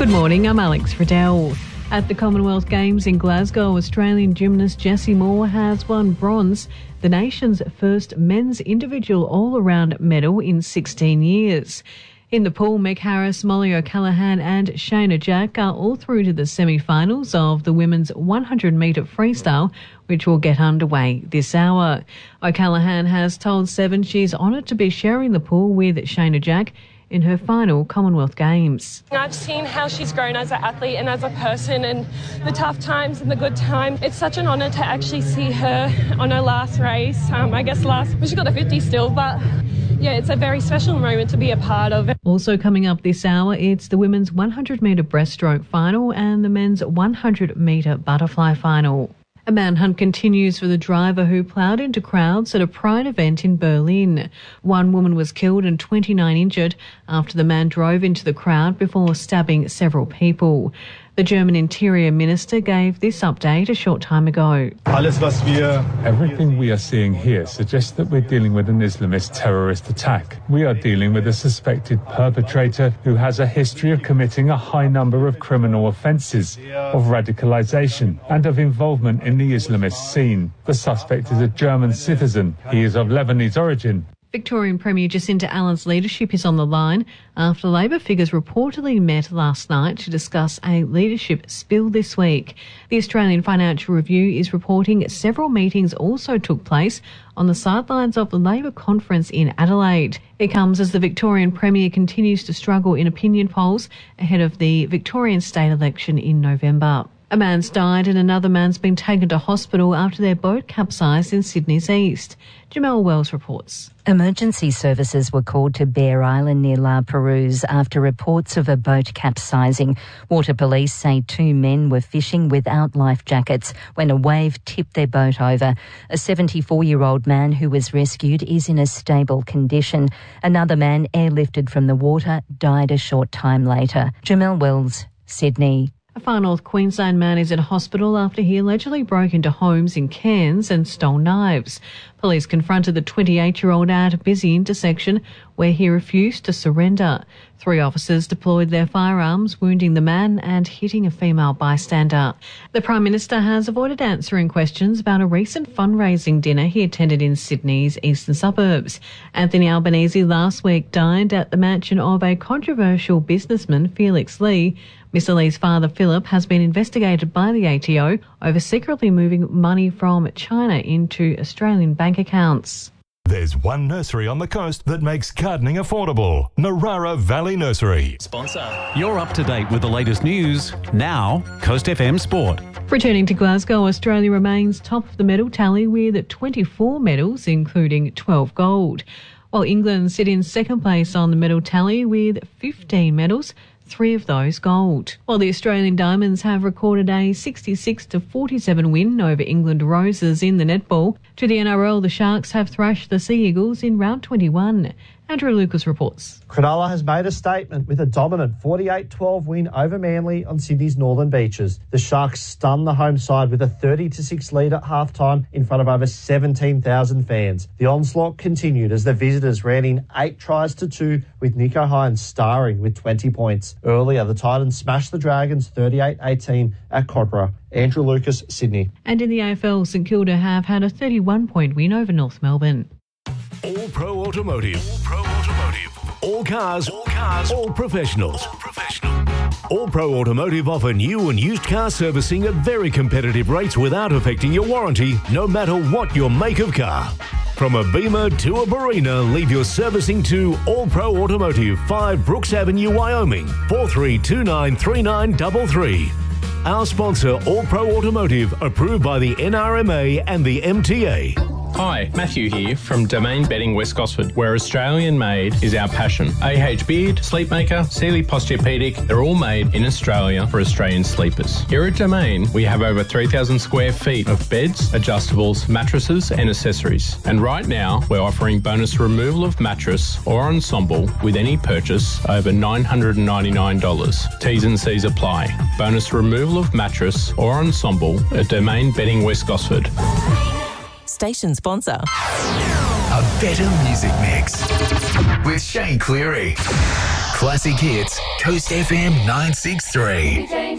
Good morning, I'm Alex Riddell. At the Commonwealth Games in Glasgow, Australian gymnast Jessie Moore has won bronze, the nation's first men's individual all-around medal in 16 years. In the pool, Meg Harris, Molly O'Callaghan and Shayna Jack are all through to the semi-finals of the women's 100-metre freestyle, which will get underway this hour. O'Callaghan has told Seven she's honoured to be sharing the pool with Shayna Jack in her final Commonwealth Games. I've seen how she's grown as an athlete and as a person, and the tough times and the good times. It's such an honour to actually see her on her last race. She's got a 50 still, but yeah, it's a very special moment to be a part of. Also coming up this hour, it's the women's 100-metre breaststroke final and the men's 100-metre butterfly final. A manhunt continues for the driver who ploughed into crowds at a Pride event in Berlin. One woman was killed and 29 injured after the man drove into the crowd before stabbing several people. The German Interior Minister gave this update a short time ago. Everything we are seeing here suggests that we're dealing with an Islamist terrorist attack. We are dealing with a suspected perpetrator who has a history of committing a high number of criminal offences, of radicalisation and of involvement in the Islamist scene. The suspect is a German citizen. He is of Lebanese origin. Victorian Premier Jacinta Allen's leadership is on the line after Labor figures reportedly met last night to discuss a leadership spill this week. The Australian Financial Review is reporting several meetings also took place on the sidelines of the Labor conference in Adelaide. It comes as the Victorian Premier continues to struggle in opinion polls ahead of the Victorian state election in November. A man's died and another man's been taken to hospital after their boat capsized in Sydney's east. Jamelle Wells reports. Emergency services were called to Bear Island near La Perouse after reports of a boat capsizing. Water police say two men were fishing without life jackets when a wave tipped their boat over. A 74-year-old man who was rescued is in a stable condition. Another man airlifted from the water died a short time later. Jamelle Wells, Sydney. A Far North Queensland man is in hospital after he allegedly broke into homes in Cairns and stole knives. Police confronted the 28-year-old at a busy intersection where he refused to surrender. 3 officers deployed their firearms, wounding the man and hitting a female bystander. The Prime Minister has avoided answering questions about a recent fundraising dinner he attended in Sydney's eastern suburbs. Anthony Albanese last week dined at the mansion of a controversial businessman, Felix Lee. Mr Lee's father, Philip, has been investigated by the ATO over secretly moving money from China into Australian bank accounts. There's one nursery on the coast that makes gardening affordable. Narara Valley Nursery. Sponsor. You're up to date with the latest news. Now, Coast FM Sport. Returning to Glasgow, Australia remains top of the medal tally with 24 medals, including 12 gold, while England sit in second place on the medal tally with 15 medals, 3 of those gold. While the Australian Diamonds have recorded a 66-47 win over England Roses in the netball. To the NRL, the Sharks have thrashed the Sea Eagles in round 21. Andrew Lucas reports. Cronulla has made a statement with a dominant 48-12 win over Manly on Sydney's northern beaches. The Sharks stunned the home side with a 30-6 lead at halftime in front of over 17,000 fans. The onslaught continued as the visitors ran in 8 tries to 2, with Nico Hines starring with 20 points. Earlier, the Titans smashed the Dragons 38-18 at Codra. Andrew Lucas, Sydney. And in the AFL, St Kilda have had a 31-point win over North Melbourne. All Pro Automotive. All Pro Automotive. All cars. All cars. All professionals. All professional. All Pro Automotive offer new and used car servicing at very competitive rates without affecting your warranty, no matter what your make of car. From a Beamer to a Barina, leave your servicing to All Pro Automotive, 5 Brooks Avenue, Wyoming, 43293933. Our sponsor, All Pro Automotive, approved by the NRMA and the MTA. Hi, Matthew here from Domain Bedding West Gosford, where Australian made is our passion. AH Beard, Sleepmaker, Sealy Posturepedic, they're all made in Australia for Australian sleepers. Here at Domain, we have over 3,000 square feet of beds, adjustables, mattresses and accessories. And right now, we're offering bonus removal of mattress or ensemble with any purchase over $999. T's and C's apply. Bonus removal of mattress or ensemble at Domain Bedding West Gosford. Station sponsor. A better music mix with Shane Cleary. Classic Hits, Coast FM 963.